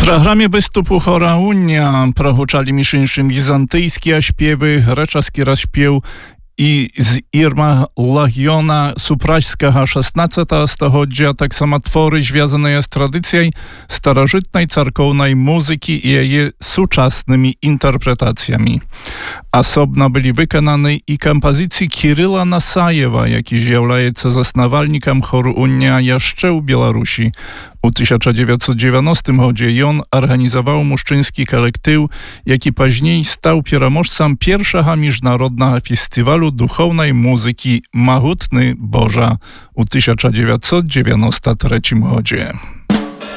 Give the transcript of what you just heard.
Програмі виступу хора «Уня» прогучали між іншим візантийські śpiewy, греческий розпів і з Ірма Лагіона супрацького 16 століття, так само творы, зв'язані з традицією старожитної церковної музики і її сучасними інтерпретаціями. Особно byli wykonane i kompozycje Kiryla Nasajewa, jaki zjawiaється zaснавальником choru «Unia» jeszcze u Białorusi. U 1990 roku on organizował muszczyński kolektyw, jaki później stał pieromożcem pierwszego międzynarodowego festiwalu duchownej muzyki Mahutny Boża u 1993 roku.